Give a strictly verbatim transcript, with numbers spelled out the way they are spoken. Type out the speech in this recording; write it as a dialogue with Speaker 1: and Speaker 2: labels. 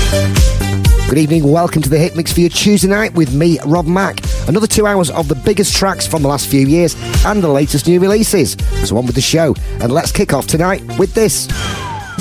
Speaker 1: Good evening, welcome to the Hit Mix for your Tuesday night with me, Rob Mack. Another two hours of the biggest tracks from the last few years and the latest new releases. So on with the show, and let's kick off tonight with this.